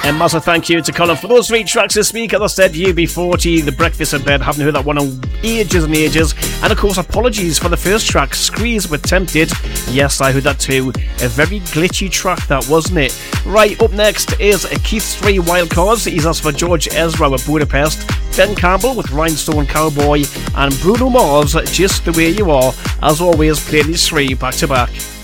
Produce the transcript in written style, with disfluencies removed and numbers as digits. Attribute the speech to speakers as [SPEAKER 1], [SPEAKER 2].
[SPEAKER 1] And massive thank you to Colin for those 3 tracks this week. As I said, UB40, The Breakfast in Bed, haven't heard that one in ages and ages. And of course, apologies for the first track, Squeeze with Tempted. Yes, I heard that too. A very glitchy track, that, wasn't it? Right, up next is Keith's 3 Wildcards. He's asked for George Ezra with Budapest, Ben Campbell with Rhinestone Cowboy, and Bruno Mars, Just the Way You Are. As always, play these 3 back to back.